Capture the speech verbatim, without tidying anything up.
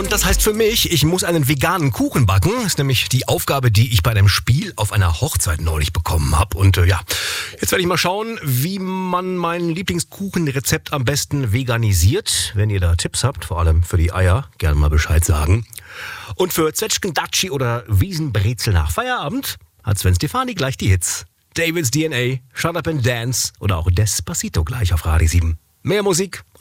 Und das heißt für mich, ich muss einen veganen Kuchen backen. Das ist nämlich die Aufgabe, die ich bei einem Spiel auf einer Hochzeit neulich bekommen habe. Und äh, ja, jetzt werde ich mal schauen, wie man mein Lieblingskuchenrezept am besten veganisiert. Wenn ihr da Tipps habt, vor allem für die Eier, gerne mal Bescheid sagen. Und für Zwetschgendatschi oder Wiesenbrezel nach Feierabend hat Sven Stefani gleich die Hits. David's D N A, Shut Up and Dance oder auch Despacito gleich auf Radio sieben. Mehr Musik